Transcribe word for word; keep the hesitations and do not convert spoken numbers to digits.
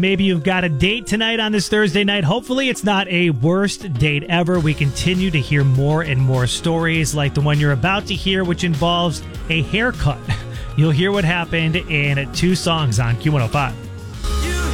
Maybe you've got a date tonight on this Thursday night. Hopefully it's not a worst date ever. We continue to hear more and more stories like the one you're about to hear, which involves a haircut. You'll hear what happened in two songs on Q one oh five.